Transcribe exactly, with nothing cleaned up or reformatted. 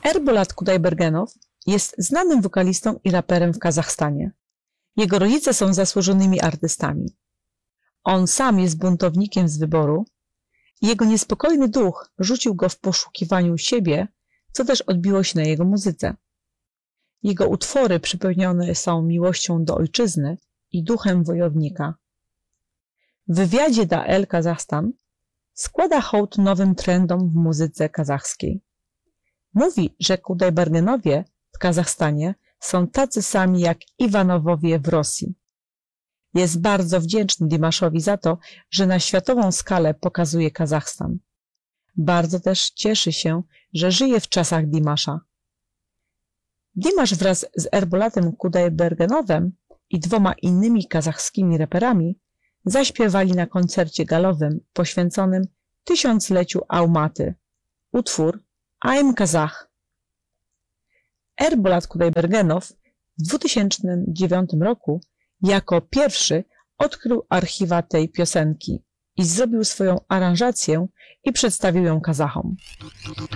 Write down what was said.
Erbolat Kudaibergenow jest znanym wokalistą i raperem w Kazachstanie. Jego rodzice są zasłużonymi artystami. On sam jest buntownikiem z wyboru. Jego niespokojny duch rzucił go w poszukiwaniu siebie, co też odbiło się na jego muzyce. Jego utwory przepełnione są miłością do ojczyzny i duchem wojownika. W wywiadzie dla El Kazachstan składa hołd nowym trendom w muzyce kazachskiej. Mówi, że Kudaibergenowie w Kazachstanie są tacy sami jak Iwanowowie w Rosji. Jest bardzo wdzięczny Dimaszowi za to, że na światową skalę pokazuje Kazachstan. Bardzo też cieszy się, że żyje w czasach Dimasza. Dimasz wraz z Erbolatem Kudaibergenowem i dwoma innymi kazachskimi raperami zaśpiewali na koncercie galowym poświęconym tysiącleciu Almaty utwór I'm Kazach. Erbolat Kudaibergenow w dwa tysiące dziewiątym roku jako pierwszy odkrył archiwa tej piosenki i zrobił swoją aranżację i przedstawił ją Kazachom.